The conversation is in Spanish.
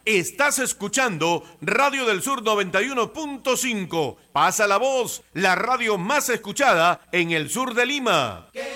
Estás escuchando Radio del Sur 91.5. Pasa la voz, la radio más escuchada en el sur de Lima.